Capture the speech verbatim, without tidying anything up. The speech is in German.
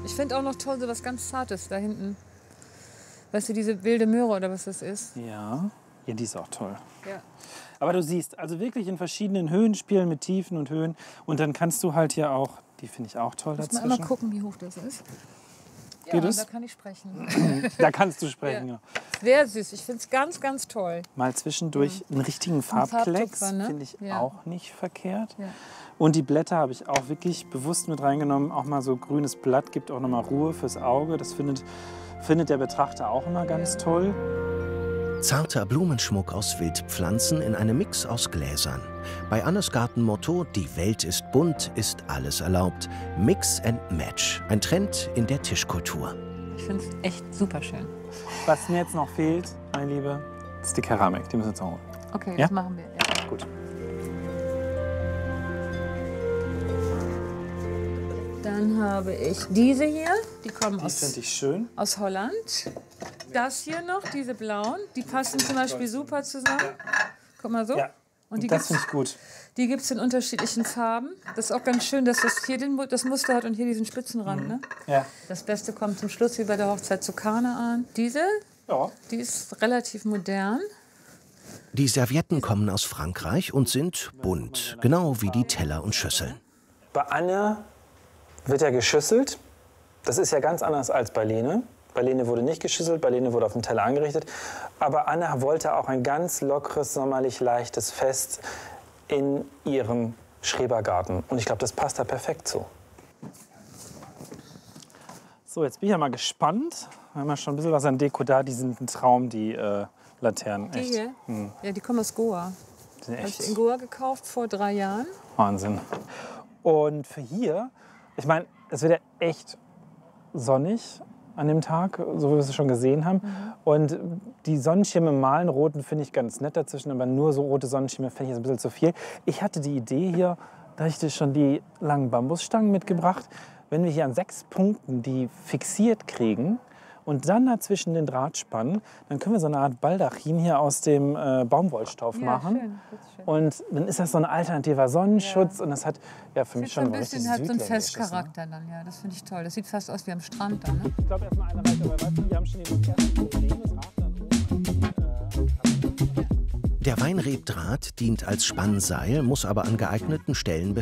Ich finde auch noch toll so was ganz Zartes da hinten. Weißt du, diese wilde Möhre oder was das ist? Ja, ja, die ist auch toll. Ja. Aber du siehst, also wirklich in verschiedenen Höhen spielen mit Tiefen und Höhen. Und dann kannst du halt hier auch, die finde ich auch toll Muss dazwischen. mal einmal gucken, wie hoch das ist. Ja, Geht es? da kann ich sprechen. Da kannst du sprechen, ja. Ja. Sehr süß. Ich finde es ganz, ganz toll. Mal zwischendurch einen richtigen Farbklecks, Farbtupfer, ne? finde ich Ja. auch nicht verkehrt. Ja. Und die Blätter habe ich auch wirklich bewusst mit reingenommen. Auch mal so grünes Blatt gibt auch noch mal Ruhe fürs Auge. Das findet, findet der Betrachter auch immer ganz toll. Zarter Blumenschmuck aus Wildpflanzen in einem Mix aus Gläsern. Bei Annes Gartenmotto „Die Welt ist bunt, ist alles erlaubt". Mix and Match. Ein Trend in der Tischkultur. Ich finde es echt super schön. Was mir jetzt noch fehlt, meine Liebe, ist die Keramik. Die müssen wir jetzt noch holen. Okay, Ja? das machen wir. Ja. Gut. Dann habe ich diese hier. Die kommen Die aus, finde ich schön. aus Holland. Das hier noch, diese blauen. Die passen zum Beispiel super zusammen. Guck mal so. Ja. Und die das gibt's- finde ich gut. Die gibt es in unterschiedlichen Farben. Das ist auch ganz schön, dass das hier den, Mu- das Muster hat und hier diesen Spitzenrand. Ne? Ja. Das Beste kommt zum Schluss, wie bei der Hochzeit zu Kanaan. Diese, Ja. die ist relativ modern. Die Servietten kommen aus Frankreich und sind bunt, genau wie die Teller und Schüsseln. Bei Anne wird ja geschüsselt. Das ist ja ganz anders als bei Lene. Bei Lene wurde nicht geschüsselt, bei Lene wurde auf dem Teller angerichtet. Aber Anne wollte auch ein ganz lockeres, sommerlich leichtes Fest in ihrem Schrebergarten. Und ich glaube, das passt da perfekt zu. So, jetzt bin ich ja mal gespannt. Wir haben ja schon ein bisschen was an Deko da. Die sind ein Traum, die äh, Laternen. Die Echt. hier, ja, die kommen aus Goa. Die sind Habe ich echt in Goa gekauft vor drei Jahren. Wahnsinn. Und für hier, ich meine, es wird ja echt sonnig an dem Tag, so wie wir es schon gesehen haben. Mhm. Und die Sonnenschirme malen roten finde ich ganz nett dazwischen, aber nur so rote Sonnenschirme finde ich jetzt ein bisschen zu viel. Ich hatte die Idee hier, da habe ich dir schon die langen Bambusstangen mitgebracht. Wenn wir hier an sechs Punkten die fixiert kriegen und dann dazwischen den Draht spannen, dann können wir so eine Art Baldachin hier aus dem äh, Baumwollstoff machen. schön, das ist schön. Und dann ist das so ein alternativer Sonnenschutz Ja. und das hat ja für mich Sieht so schon ein richtig bisschen, hat so einen südländisch. Festcharakter dann, ja. Das finde ich toll. Das sieht fast aus wie am Strand dann, ne? Ich glaube erstmal eine Reihe, aber weißt du, wir haben schon die ersten Probleme. Das Rad dann oben. Der Weinrebdraht dient als Spannseil, muss aber an geeigneten Stellen